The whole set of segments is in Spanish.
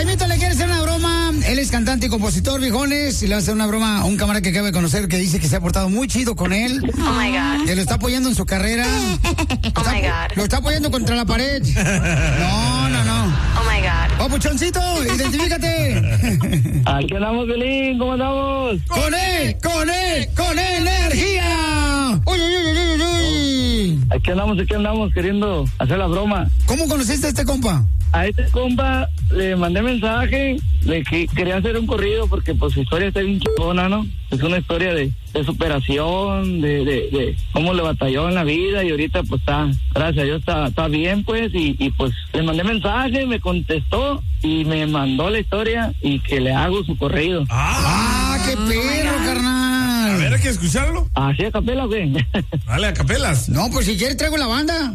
Jaimito le quiere hacer una broma. Él es cantante y compositor, viejones. Y le va a hacer una broma a un camarada que acaba de conocer que dice que se ha portado muy chido con él. Oh my God. Que lo está apoyando en su carrera. Oh my God. Lo está apoyando contra la pared. No. Oh my God. Oh, Puchoncito, identifícate. Aquí andamos, Piolín, ¿cómo andamos? ¡Con energía! ¡Uy! Aquí andamos queriendo hacer la broma. ¿Cómo conociste a este compa? A este compa le mandé mensaje de que quería hacer un corrido porque pues su historia está bien chingona, ¿no? Es una historia de superación, de cómo le batalló en la vida y ahorita pues está, gracias a Dios está bien pues y pues le mandé mensaje, me contestó y me mandó la historia y que le hago su corrido. ¡Qué perro, carnal! A ver, hay que escucharlo. ¿Así a capela, güey? Dale, a capelas. No, pues si quieres traigo la banda.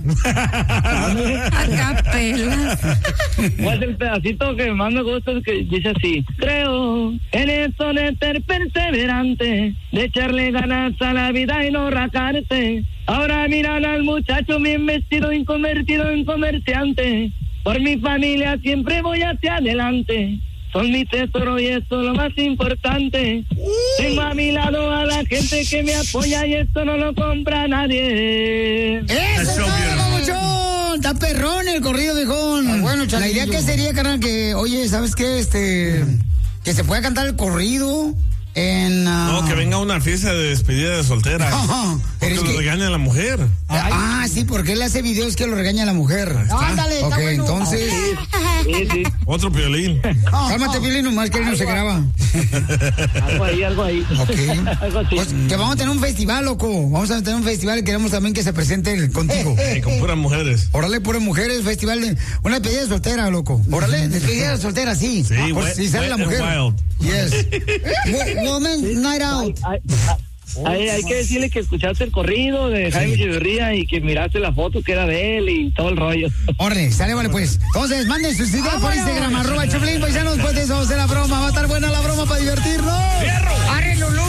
A capelas. ¿Cuál es el pedacito que más me gusta? Es que dice así: creo en eso de ser perseverante, de echarle ganas a la vida y no rajarse. Ahora miran al muchacho bien vestido y convertido en comerciante. Por mi familia siempre voy hacia adelante. Son mi tesoro y esto es lo más importante. Tengo a mi lado a la gente que me apoya y esto no lo compra nadie. ¡Eso, papuchón! Está perrón el corrido, viejón. Bueno, la idea que sería, carnal, que, oye, ¿sabes qué? Que se pueda cantar el corrido en... No, que venga una fiesta de despedida de soltera. Porque pero es lo regaña a la mujer. Sí, porque él hace videos que lo regaña a la mujer. Ándale, ok, bueno. entonces... Sí. Otro Piolín. Cálmate, Piolín, nomás que él no se graba. Algo ahí. Ok. Algo así. Pues que vamos a tener un festival, loco. Vamos a tener un festival y queremos también que se presente contigo. Con puras mujeres. Órale, puras mujeres, festival de... Una despedida de soltera, loco. Órale, despedida de soltera, sí. Sí, Por si sale la mujer. Wild. Yes. Woman Night Out. Hay que decirle que escuchaste el corrido de Jaime Echeverría y que miraste la foto que era de él y todo el rollo. Órale, sale, vale, pues. Entonces, manden sus ideas por Instagram, @Choplin, paisanos, pues de eso vamos a hacer la broma. Va a estar buena la broma para divertirnos. ¡Fierro! ¡Arre, Lulú!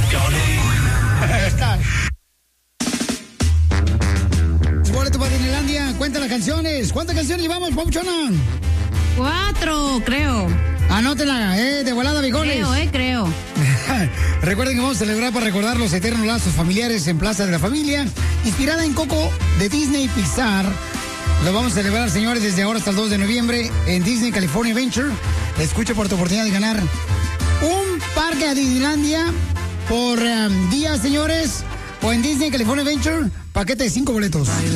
Boleto para Disneylandia, cuenta las canciones. ¿Cuántas canciones llevamos, Pauchona? 4, creo. Anótenla, de volada, viejones. Creo. Recuerden que vamos a celebrar para recordar los eternos lazos familiares en Plaza de la Familia, inspirada en Coco de Disney Pixar. Lo vamos a celebrar, señores, desde ahora hasta el 2 de noviembre en Disney California Adventure. Escucha por tu oportunidad de ganar un parque a Disneylandia por día, señores, o en Disney California Adventure, paquete de 5 boletos.